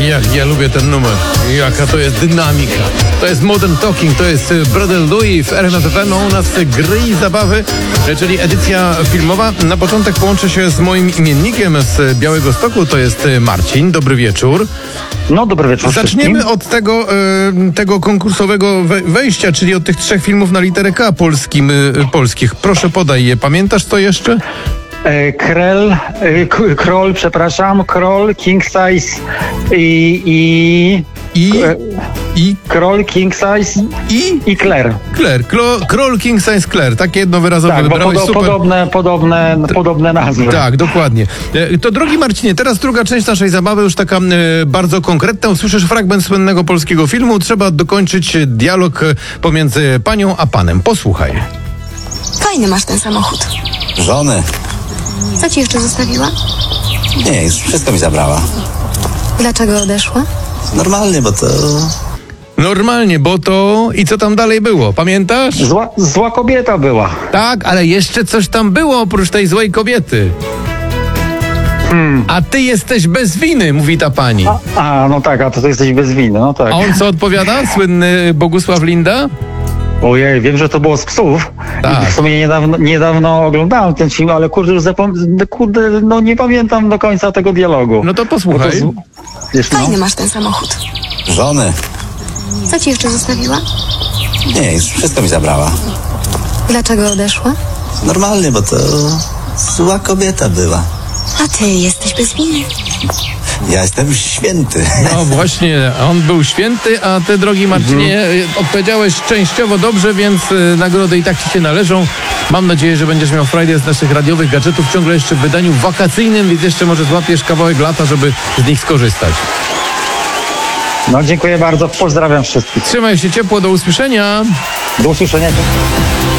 Jak ja lubię ten numer. Jaka to jest dynamika. To jest Modern Talking, to jest Brother Louis w RMF FM, u nas Gry i Zabawy, czyli edycja filmowa. Na początek połączę się z moim imiennikiem z Białegostoku, to jest Marcin. Dobry wieczór. No, dobry wieczór. Zaczniemy od tego konkursowego wejścia, czyli od tych 3 filmów na literę K polskich. Proszę podaj je. Pamiętasz to jeszcze? Kroll, King Size Kroll, King Size i Claire. Kroll, King Size, Claire. Takie jednowyrazowe Tak, wybrałeś, super. podobne nazwy. Tak, dokładnie. To drogi Marcinie, teraz druga część naszej zabawy, już taka bardzo konkretna. Usłyszysz fragment słynnego polskiego filmu. Trzeba dokończyć dialog pomiędzy panią a panem. Posłuchaj. Fajny masz ten samochód. Żony? Co ci jeszcze zostawiła? Nie, już wszystko mi zabrała. Dlaczego odeszła? Normalnie, bo to... Normalnie, bo to... I co tam dalej było? Pamiętasz? Zła kobieta była. Tak, ale jeszcze coś tam było oprócz tej złej kobiety. A ty jesteś bez winy, mówi ta pani. No tak, a to jesteś bez winy, no tak. A on co odpowiada? Słynny Bogusław Linda? Ojej, wiem, że to było z psów. Tak. I w sumie niedawno oglądałem ten film, ale no nie pamiętam do końca tego dialogu. No to posłuchaj. Wiesz, no? Fajny masz ten samochód. Żony? Co ci jeszcze zostawiła? Nie, już wszystko mi zabrała. Dlaczego odeszła? Normalnie, bo to... Zła kobieta była. A ty jesteś bez winy. Ja jestem święty. No właśnie, on był święty, a ty, drogi Marcinie, odpowiedziałeś częściowo dobrze, więc nagrody i tak ci się należą. Mam nadzieję, że będziesz miał frajdę z naszych radiowych gadżetów ciągle jeszcze w wydaniu wakacyjnym, więc jeszcze może złapiesz kawałek lata, żeby z nich skorzystać. No dziękuję bardzo, pozdrawiam wszystkich. Trzymaj się ciepło, do usłyszenia. Do usłyszenia.